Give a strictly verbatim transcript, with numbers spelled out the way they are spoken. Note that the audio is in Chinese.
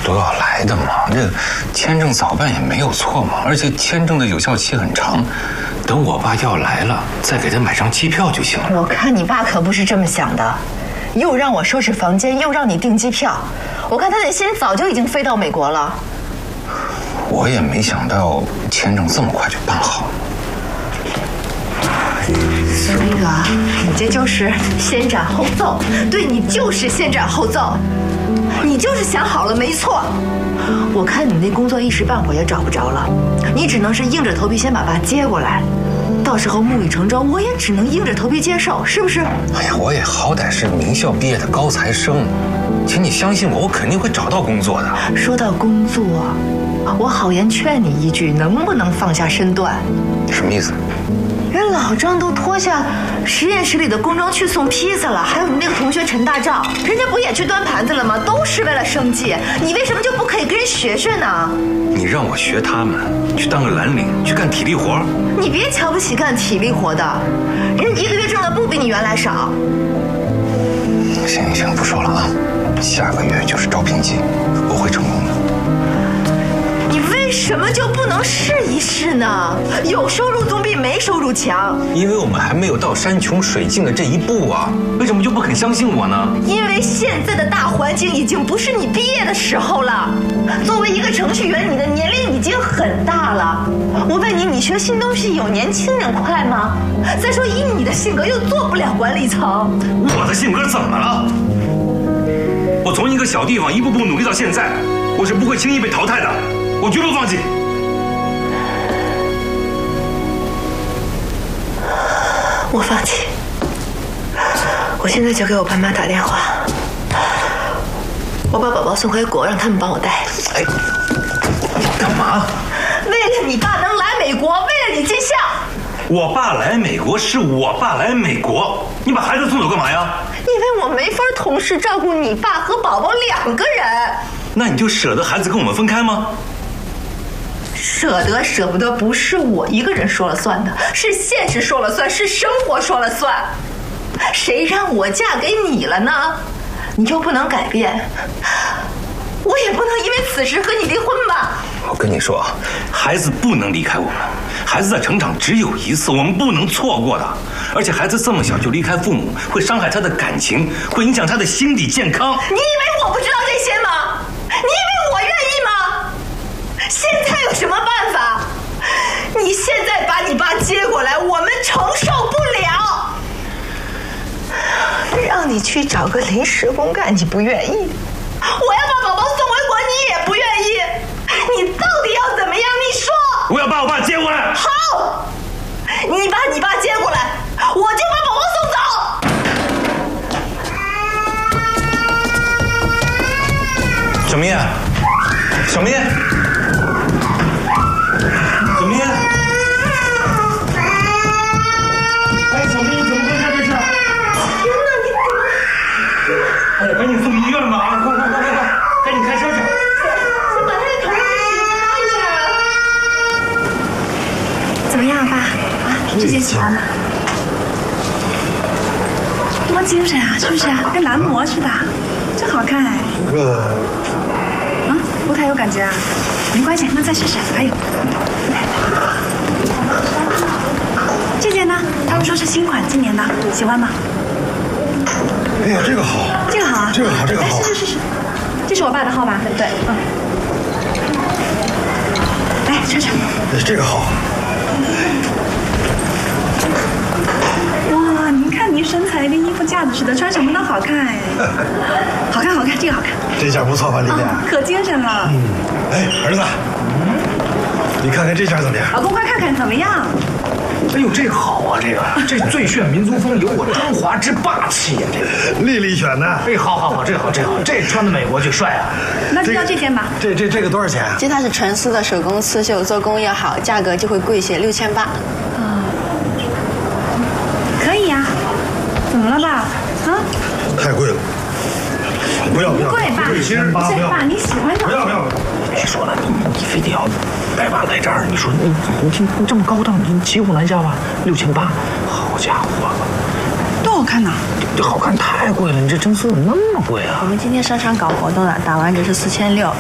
都要来的嘛，这签证早办也没有错嘛，而且签证的有效期很长，等我爸要来了，再给他买张机票就行了。 我看你爸可不是这么想的，又让我收拾房间，又让你订机票，我看他的心早就已经飞到美国了。 我也没想到签证这么快就办好。 所以啊，你这就是先斩后奏，对你就是先斩后奏，你就是想好了没错。我看你那工作一时半会儿也找不着了，你只能是硬着头皮先把爸接过来，到时候木已成舟，我也只能硬着头皮接受，是不是？ 哎呀，我也好歹是名校毕业的高材生，请你相信我，我肯定会找到工作的。 说到工作，我好言劝你一句，能不能放下身段？ 什么意思？ 人老张都脱下实验室里的工装去送披萨了，还有你那个同学陈大照，人家不也去端盘子了吗？都是为了生计，你为什么就不可以跟人学学呢？ 你让我学他们，去当个蓝领，去干体力活？ 你别瞧不起干体力活的，人一个月挣的不比你原来少。 行行行，不说了啊，下个月就是招聘季，我会成功的。 你为什么就不能试一试呢？有收入总比没收入强。 因为我们还没有到山穷水尽的这一步啊，为什么就不肯相信我呢？ 因为现在的大环境已经不是你毕业的时候了。作为一个程序员，你的年龄已经很大了。我问你，你学新东西有年轻人快吗？再说以你的性格，又做不了管理层。 我的性格怎么了？我从一个小地方一步步努力到现在，我是不会轻易被淘汰的。我绝不放弃。 我放弃。我现在就给我爸妈打电话，我把宝宝送回国，让他们帮我带。 哎，你干嘛？ 为了你爸能来美国，为了你尽孝。 我爸来美国是我爸来美国，你把孩子送走干嘛呀？ 因为我没法同时照顾你爸和宝宝两个人。 那你就舍得孩子跟我们分开吗？ 舍得舍不得不是我一个人说了算的，是现实说了算，是生活说了算。谁让我嫁给你了呢？你又不能改变，我也不能因为此事和你离婚吧。 我跟你说啊，孩子不能离开我们，孩子的成长只有一次，我们不能错过的。而且孩子这么小就离开父母，会伤害他的感情，会影响他的心理健康。 你以为我不知道这些吗？你以为我愿意吗？现在有什么办法？你现在把你爸接过来，我们承受不了。让你去找个临时工干，你不愿意；我要把宝宝送回国，你也不愿意。你到底要怎么样？你说。 我要把我爸接过来。 好，你把你爸接过来，我就把宝宝送走。 小明，小明。小明，哎，小明，你怎么回事？这是？ 天哪，你怎么？ 哎呀，赶紧送医院吧！啊，快快快快快，赶紧开车去！ 先把他的头上拉一下啊！ 怎么样，爸？啊，这件喜欢吗？多精神啊，是不是啊？跟男模似的，真好看哎！ 呃， 啊，不太有感觉啊。没关系，那再试试。还有，这件呢？他们说是新款，今年的，喜欢吗？ 哎呀，这个好， 这个好啊， 这个好，这个好。 来试试试试，这是我爸的号吧？对，嗯。来，穿上。 这个好。 哇，您看您身材跟衣服架子似的，穿什么都好看哎。好看，好看，这个好看。 这件不错吧，丽丽？ 啊，可精神了。 嗯。哎，儿子，你看看这件怎么样？ 老公，快看看怎么样？ 哎呦，这个好啊，这个这最炫民族风，有我中华之霸气呀！这个丽丽选的。 哎，好好好，这好这好，这穿到美国去帅啊！ 那就要这件吧。 这这这个多少钱？ 其实它是纯丝的手工刺绣，做工也好，价格就会贵些，六千八。 啊，可以呀。怎么了爸？啊？ 太贵了。不要不要。 不贵爸， 六千八不要。 爸，你喜欢就好。 不要不要。 别说了，你你非得要带爸来这儿，你说你你听你这么高档，你骑虎难下吧？六千八，好家伙， 多好看呐！ 这好看太贵了，你这真丝怎么那么贵啊？ 我们今天商场搞活动了，打完折是四千六，